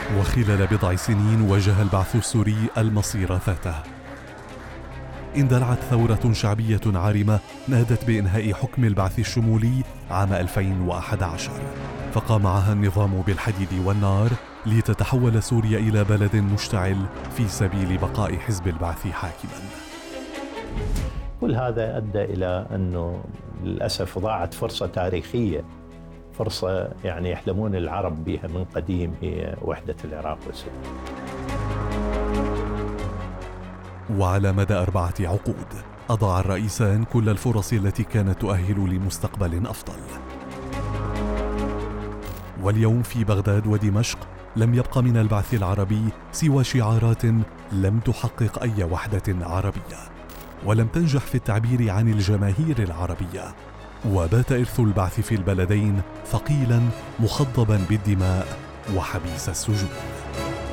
وخلال بضع سنين واجه البعث السوري المصير ذاته. اندلعت ثورة شعبية عارمة نادت بإنهاء حكم البعث الشمولي عام 2011، فقام معها النظام بالحديد والنار لتتحول سوريا إلى بلد مشتعل في سبيل بقاء حزب البعث حاكما. كل هذا أدى إلى أنه للأسف ضاعت فرصة تاريخية، فرصة يعني يحلمون العرب بها من قديم، هي وحدة العراق وسوريا. وعلى مدى 4 عقود أضاع الرئيسان كل الفرص التي كانت تؤهل لمستقبل أفضل. واليوم في بغداد ودمشق لم يبق من البعث العربي سوى شعارات لم تحقق أي وحدة عربية، ولم تنجح في التعبير عن الجماهير العربية. وبات إرث البعث في البلدين ثقيلا مخضبا بالدماء وحبيس السجون.